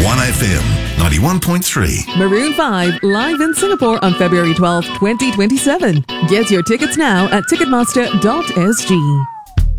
1FM 91.3. Maroon 5 live in Singapore on February 12, 2027. Get your tickets now at ticketmaster.sg.